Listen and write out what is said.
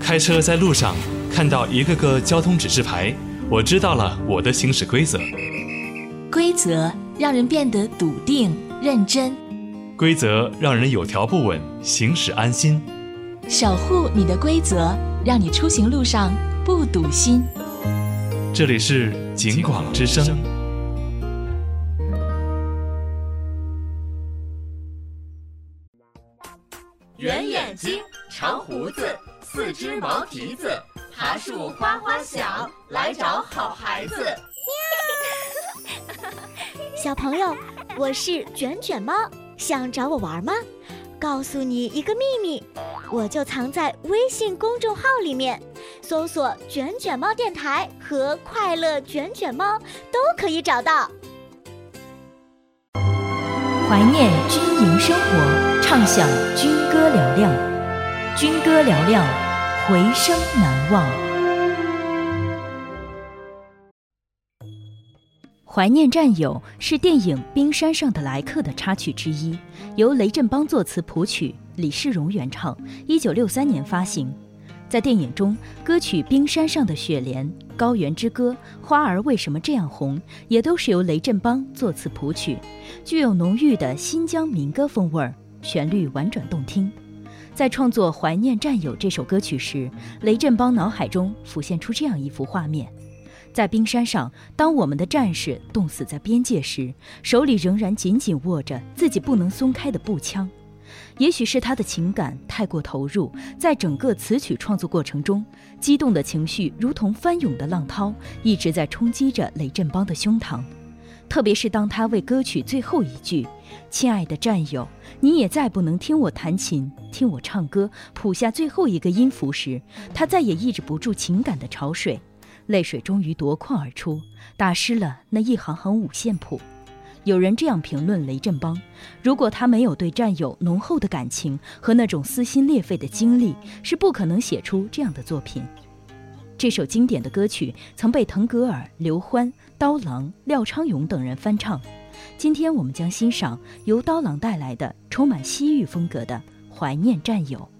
开车在路上，看到一个个交通指示牌，我知道了我的行驶规则。 规则让人变得笃定、认真， 规则让人有条不紊，行驶安心。 守护你的规则，让你出行路上不堵心。 这里是警广之声。 圆眼睛，长胡子，四只毛蹄子，爬树哗哗响，来找好孩子。 小朋友，我是卷卷猫，想找我玩吗？告诉你一个秘密，我就藏在微信公众号里面，搜索卷卷猫电台和快乐卷卷猫都可以找到。 怀念军营生活，唱响军歌嘹亮，军歌嘹亮，回声难忘。怀念战友是电影《冰山上的来客》的插曲之一，由雷振邦作词谱曲，李世荣原唱，1963年发行。在电影中，歌曲《冰山上的雪莲》《高原之歌》《花儿为什么这样红》也都是由雷振邦作词谱曲，具有浓郁的新疆民歌风味儿，旋律婉转动听。在创作《怀念战友》这首歌曲时，雷振邦脑海中浮现出这样一幅画面：在冰山上，当我们的战士冻死在边界时，手里仍然紧紧握着自己不能松开的步枪。也许是他的情感太过投入，在整个词曲创作过程中，激动的情绪如同翻涌的浪涛，一直在冲击着雷振邦的胸膛。特别是当他为歌曲最后一句“亲爱的战友，你也再不能听我弹琴，听我唱歌”谱下最后一个音符时，他再也抑制不住情感的潮水，泪水终于夺眶而出，打湿了那一行行五线谱。有人这样评论雷振邦：如果他没有对战友浓厚的感情和那种撕心裂肺的经历，是不可能写出这样的作品。这首经典的歌曲曾被腾格尔、刘欢、刀郎、廖昌永等人翻唱。今天我们将欣赏由刀郎带来的充满西域风格的《怀念战友》。